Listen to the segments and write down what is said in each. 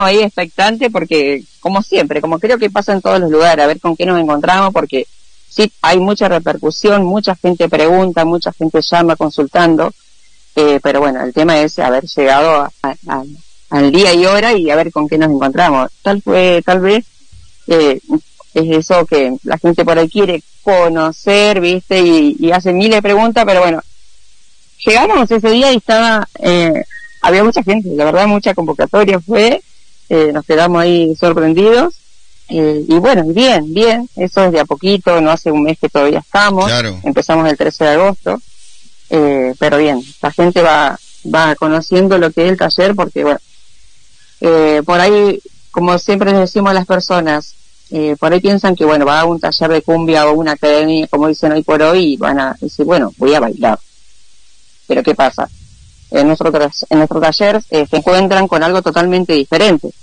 ahí expectante porque, como siempre, como creo que pasa en todos los lugares, a ver con qué nos encontramos, porque sí, hay mucha repercusión, mucha gente pregunta, mucha gente llama consultando, pero bueno, el tema es haber llegado al día y hora y a ver con qué nos encontramos. Tal vez es eso que la gente por ahí quiere conocer, ¿viste? Y hace miles de preguntas, pero bueno, llegamos ese día y había mucha gente, la verdad mucha convocatoria fue, nos quedamos ahí sorprendidos, y bueno, bien, eso es de a poquito, no hace un mes que todavía estamos, claro. Empezamos el 13 de agosto, pero bien, la gente va conociendo lo que es el taller, porque bueno, por ahí, como siempre les decimos a las personas, por ahí piensan que bueno, va a un taller de cumbia o una academia, como dicen hoy por hoy, y van a decir, bueno, voy a bailar. Pero ¿qué pasa? En nuestro taller se encuentran con algo totalmente diferente.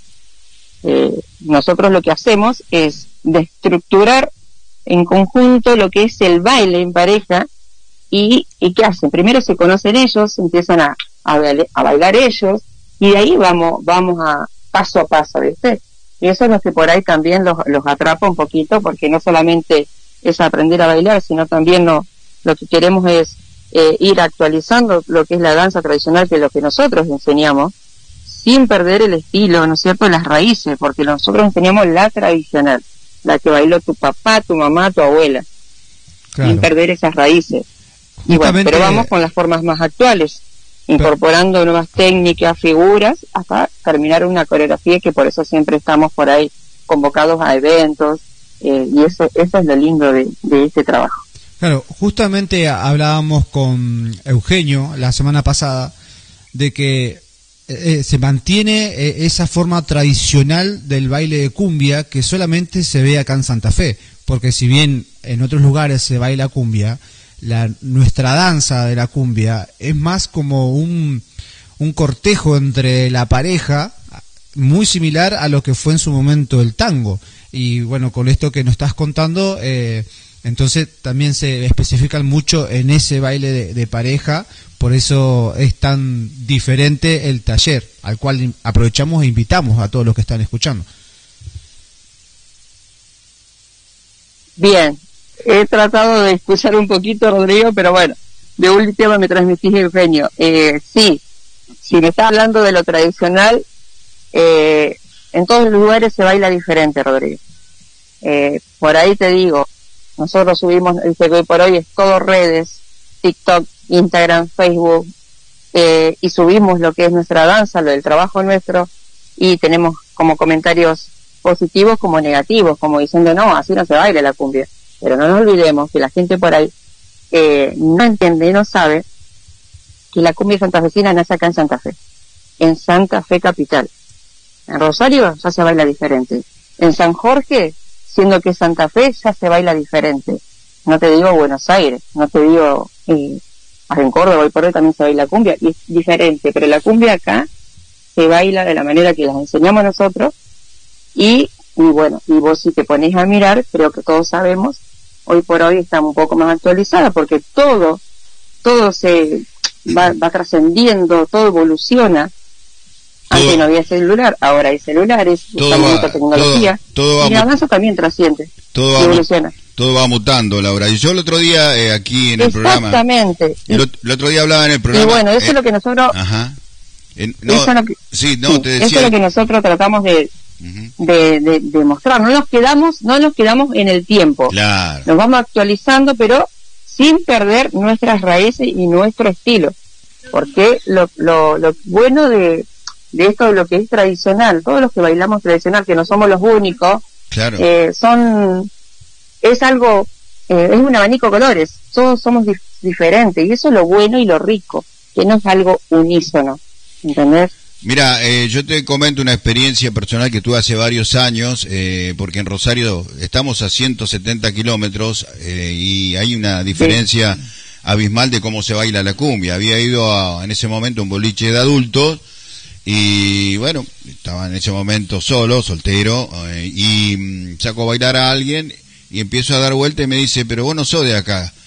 Nosotros lo que hacemos es destructurar en conjunto lo que es el baile en pareja, y ¿qué hacen? Primero se conocen ellos, empiezan a bailar ellos, y de ahí vamos a paso a paso, ¿viste? Y eso es lo que por ahí también los atrapa un poquito, porque no solamente es aprender a bailar, sino también lo que queremos es ir actualizando lo que es la danza tradicional, que es lo que nosotros enseñamos, sin perder el estilo, ¿no es cierto?, las raíces, porque nosotros enseñamos la tradicional, la que bailó tu papá, tu mamá, tu abuela, claro, sin perder esas raíces. Justamente, y bueno, pero vamos con las formas más actuales, incorporando nuevas técnicas, figuras, hasta terminar una coreografía, que por eso siempre estamos por ahí convocados a eventos, y eso es lo lindo de este trabajo. Claro, justamente hablábamos con Eugenio la semana pasada de que se mantiene esa forma tradicional del baile de cumbia que solamente se ve acá en Santa Fe, porque si bien en otros lugares se baila cumbia, nuestra danza de la cumbia es más como un cortejo entre la pareja, muy similar a lo que fue en su momento el tango. Y bueno, con esto que nos estás contando, entonces también se especifican mucho en ese baile de pareja, por eso es tan diferente el taller, al cual aprovechamos e invitamos a todos los que están escuchando. Bien, he tratado de escuchar un poquito, Rodrigo, pero bueno, de última me transmitís, Eugenio. Sí, si me estás hablando de lo tradicional, en todos los lugares se baila diferente, Rodrigo. Por ahí te digo, nosotros subimos, que hoy por hoy es todo redes, TikTok, Instagram, Facebook, y subimos lo que es nuestra danza, lo del trabajo nuestro, y tenemos como comentarios positivos como negativos, como diciendo, no, así no se baila la cumbia. Pero no nos olvidemos que la gente por ahí no entiende, no sabe que la cumbia santafesina nace acá en Santa Fe, en Santa Fe capital. En Rosario ya se baila diferente. En San Jorge, siendo que Santa Fe, ya se baila diferente. No te digo Buenos Aires, no te digo en Córdoba, hoy por hoy también se baila cumbia, y es diferente, pero la cumbia acá se baila de la manera que las enseñamos nosotros, y bueno, y vos si te pones a mirar, creo que todos sabemos, hoy por hoy está un poco más actualizada, porque todo se va trascendiendo, todo evoluciona. Antes no había celular, ahora hay celulares, usamos mucha tecnología, y la danza también trasciende, evoluciona. Todo va mutando, Laura. Y yo el otro día aquí en el programa... Exactamente. El otro día hablaba en el programa... Y bueno, eso es lo que nosotros... Ajá. Te decía... Eso es lo que nosotros tratamos de mostrar. No nos quedamos en el tiempo. Claro. Nos vamos actualizando, pero sin perder nuestras raíces y nuestro estilo. Porque lo bueno de esto, de lo que es tradicional, todos los que bailamos tradicional, que no somos los únicos, claro, es algo, es un abanico de colores, todos somos diferentes, y eso es lo bueno y lo rico, que no es algo unísono, ¿entendés? Mira, yo te comento una experiencia personal que tuve hace varios años, porque en Rosario estamos a 170 kilómetros y hay una diferencia abismal de cómo se baila la cumbia. Había ido en ese momento a un boliche de adultos y bueno, estaba en ese momento soltero, y saco a bailar a alguien y empiezo a dar vuelta y me dice, pero vos no sos de acá.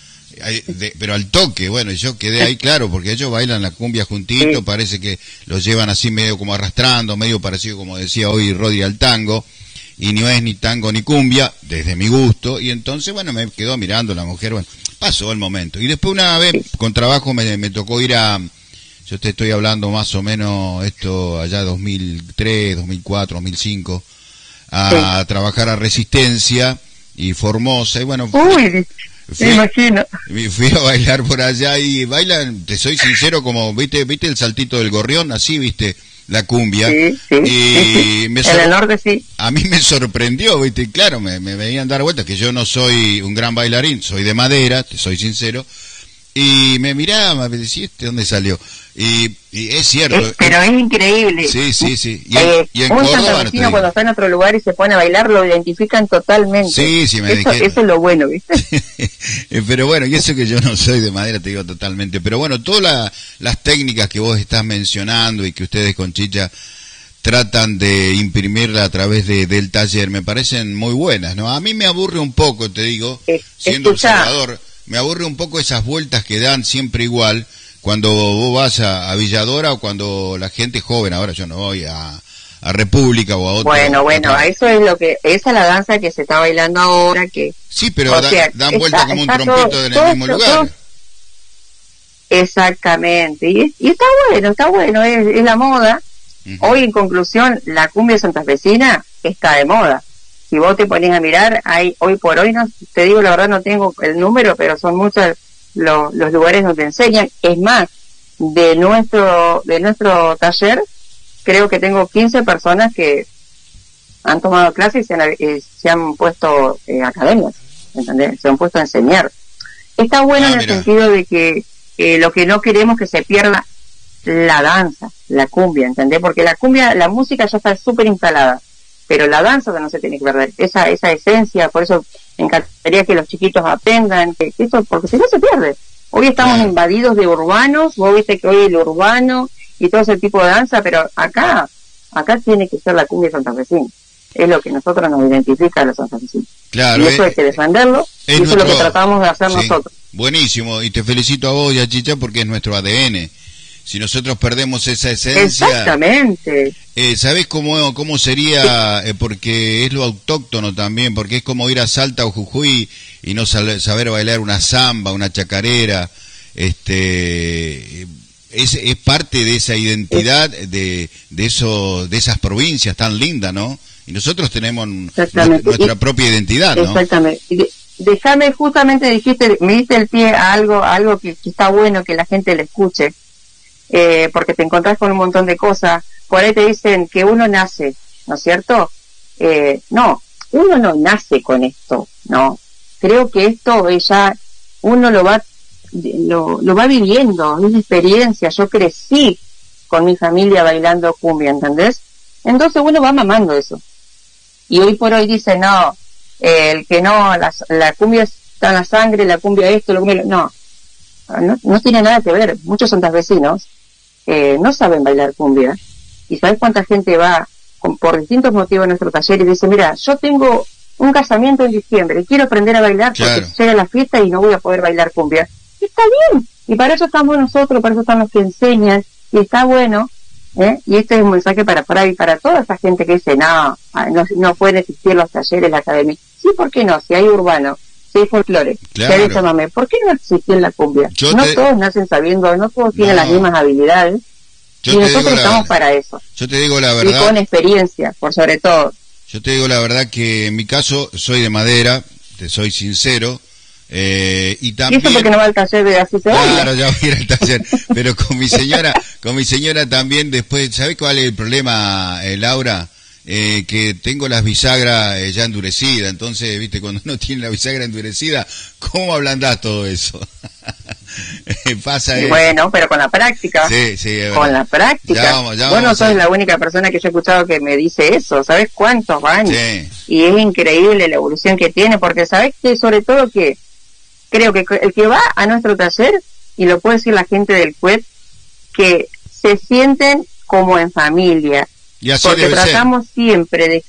pero al toque, bueno, yo quedé ahí claro, porque ellos bailan la cumbia juntito, Sí. parece que los llevan así medio como arrastrando, medio parecido como decía hoy Rodi al tango, y no es ni tango ni cumbia, desde mi gusto, y entonces, bueno, me quedó mirando la mujer, bueno, pasó el momento. Y después una vez, con trabajo, me tocó ir yo te estoy hablando más o menos, esto allá 2003, 2004, 2005, a trabajar a Resistencia y Formosa, y bueno, Uy, me imagino. fui a bailar por allá y bailan, te soy sincero, como, viste el saltito del gorrión, así, viste, la cumbia. Sí, sí, Y sí. me En el norte sí. a mí me sorprendió, viste, claro, me venían dar vueltas, que yo no soy un gran bailarín, soy de madera, te soy sincero, y me miraba, me decía, ¿dónde salió? Y es cierto. Pero es increíble. Sí, sí, sí. Y en un Córdoba, santafesino cuando está en otro lugar y se pone a bailar lo identifican totalmente. Sí, sí, me dijeron. Eso es lo bueno, ¿viste? Pero bueno, y eso que yo no soy de madera, te digo totalmente. Pero bueno, todas las técnicas que vos estás mencionando y que ustedes con Chicha tratan de imprimirla a través del taller, me parecen muy buenas, ¿no? A mí me aburre un poco, te digo, siendo observador, me aburre un poco esas vueltas que dan siempre igual, cuando vos vas a Villadora o cuando la gente joven, ahora yo no voy a República o a otro. Bueno, eso es esa es la danza que se está bailando ahora, que... Sí, pero dan vuelta como un trompito en el mismo lugar. Exactamente, y está bueno, es la moda. Hoy, en conclusión, la cumbia santafesina está de moda. Si vos te pones a mirar, hoy por hoy, no te digo la verdad, no tengo el número, pero son muchos los lugares donde enseñan. Es más, de nuestro taller, creo que tengo 15 personas que han tomado clases y se han puesto academias, ¿entendés? Se han puesto a enseñar. Está bueno en el sentido de que lo que no queremos que se pierda la danza, la cumbia, ¿entendés? Porque la cumbia, la música ya está súper instalada, pero la danza no se tiene que perder, esa esencia. Por eso me encantaría que los chiquitos aprendan que eso, porque si no se pierde. Hoy estamos invadidos de urbanos, vos viste que hoy el urbano y todo ese tipo de danza, pero acá tiene que ser la cumbia santafesina. Es lo que nosotros nos identifica a los santafesinos. Claro, y eso hay que defenderlo, y eso es lo que tratamos de hacer nosotros. Buenísimo, y te felicito a vos y a Chicha porque es nuestro ADN. Si nosotros perdemos esa esencia... Exactamente. ¿Sabés cómo sería? Porque es lo autóctono también, porque es como ir a Salta o Jujuy y no saber bailar una samba, una chacarera. Es parte de esa identidad de esas provincias tan lindas, ¿no? Y nosotros tenemos nuestra propia identidad, ¿no? Exactamente. Déjame, justamente me diste el pie a algo que está bueno que la gente le escuche. Porque te encontrás con un montón de cosas. Por ahí te dicen que uno nace, ¿no es cierto? No, uno no nace con esto, ¿no? Creo que esto ya uno lo va viviendo, es una experiencia. Yo crecí con mi familia bailando cumbia, ¿entendés? Entonces uno va mamando eso. Y hoy por hoy dice, no, el que no, la cumbia está en la sangre, la cumbia esto, la cumbia... No tiene nada que ver. Muchos santafesinos no saben bailar cumbia, y ¿sabes cuánta gente va por distintos motivos a nuestro taller y dice, mira, yo tengo un casamiento en diciembre y quiero aprender a bailar porque llega la fiesta y no voy a poder bailar cumbia? Y está bien, y para eso estamos nosotros, para eso están los que enseñan, y está bueno, y este es un mensaje para toda esa gente que dice, no pueden existir los talleres, la academia. Sí, ¿por qué no? Si hay urbano, si hay folclore, si hay chamamé, ¿por qué no existió la cumbia? Todos nacen sabiendo, no todos tienen las mismas habilidades, y nosotros estamos para eso. Yo te digo la verdad. Y con experiencia, por sobre todo. Yo te digo la verdad que en mi caso soy de madera, te soy sincero, y también... ¿Y eso porque no va al taller de así se baila? Claro, ya voy a ir al taller, pero con mi señora también después, ¿sabés cuál es el problema, Laura? Que tengo las bisagras ya endurecidas, entonces, viste, cuando uno tiene la bisagra endurecida, ¿cómo ablandás todo eso? Pasa eso. Bueno, pero con la práctica. Sí, con la práctica. Vos no sos la única persona que yo he escuchado que me dice eso. ¿Sabés cuántos años? Sí. Y es increíble la evolución que tiene, porque sabés que sobre todo que creo que el que va a nuestro taller, y lo puede decir la gente del CUET, que se sienten como en familia. Porque tratamos siempre de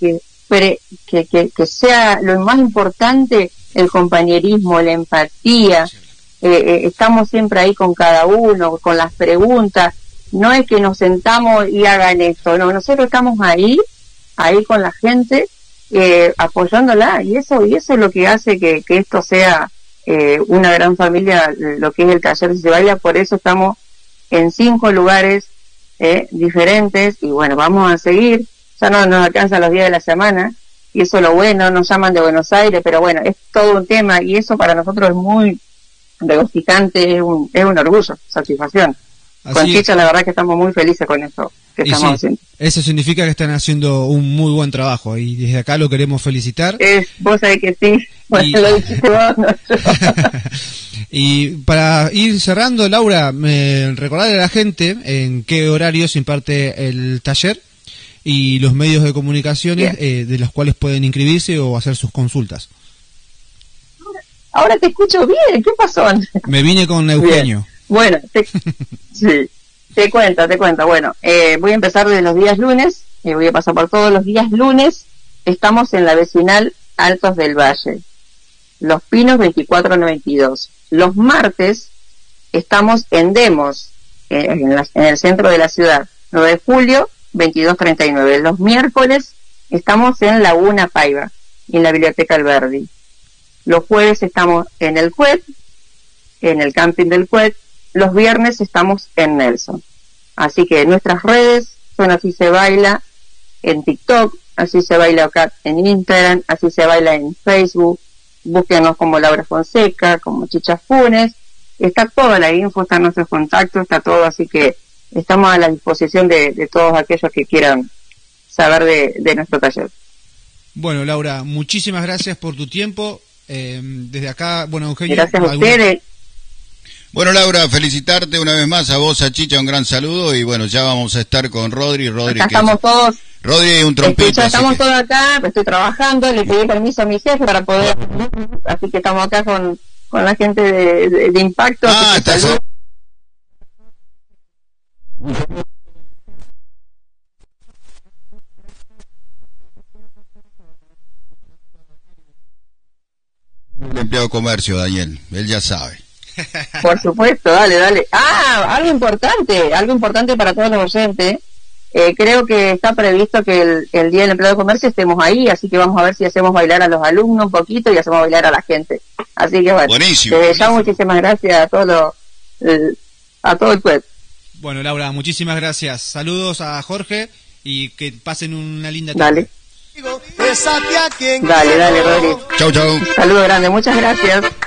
que sea lo más importante el compañerismo, la empatía, estamos siempre ahí con cada uno, con las preguntas. No es que nos sentamos y hagan esto, no, nosotros estamos ahí con la gente, apoyándola, y eso es lo que hace que esto sea una gran familia, lo que es el taller Si Se Baila. Por eso estamos en 5 lugares diferentes, y bueno, vamos a seguir. Ya no nos alcanzan los días de la semana, y eso es lo bueno. Nos llaman de Buenos Aires, pero bueno, es todo un tema, y eso para nosotros es muy regocijante, es un orgullo, satisfacción. Así Con Chicha la verdad que estamos muy felices con eso que estamos haciendo. Eso significa que están haciendo un muy buen trabajo, y desde acá lo queremos felicitar. Vos sabés que sí, bueno, lo dijiste vos, no yo. Y para ir cerrando, Laura, recordarle a la gente en qué horario se imparte el taller y los medios de comunicaciones de los cuales pueden inscribirse o hacer sus consultas. Ahora te escucho bien, ¿qué pasó? Me vine con Eugenio. Bien. Bueno, te cuento. Bueno, voy a empezar desde los días lunes, voy a pasar por todos los días lunes. Estamos en la vecinal Altos del Valle, Los Pinos 2492. Los martes estamos en Demos, en el centro de la ciudad, 9 de julio 2239. Los miércoles estamos en Laguna Paiva, en la Biblioteca Alberdi. Los jueves estamos en el CUET, en el camping del CUET. Los viernes estamos en Nelson. Así que nuestras redes son Así Se Baila en TikTok, Así Se Baila OCAT en Instagram, Así Se Baila en Facebook. Búsquenos como Laura Fonseca, como Chicha Funes. Está toda la info, están nuestros contactos, está todo, así que estamos a la disposición de todos aquellos que quieran saber de nuestro taller. Bueno, Laura, muchísimas gracias por tu tiempo. Desde acá, bueno, Eugenio... Gracias a ustedes. Bueno, Laura, felicitarte una vez más, a vos, a Chicha, un gran saludo, y bueno, ya vamos a estar con Rodri. Acá estamos todos. Rodri es un trompito. Estamos todos acá, estoy trabajando, le pedí permiso a mi jefe para poder, así que estamos acá con la gente de Impacto. Estás... El empleado de comercio, Daniel, él ya sabe. Por supuesto, dale. Algo importante para todos los oyentes. Creo que está previsto que el Día del Empleado de Comercio estemos ahí, así que vamos a ver si hacemos bailar a los alumnos un poquito y hacemos bailar a la gente. Así que bueno, buenísimo. Ya muchísimas gracias a todo el pueblo. Bueno, Laura, muchísimas gracias. Saludos a Jorge y que pasen una linda tarde. Dale, Rodri. Chau. Un saludo grande, muchas gracias.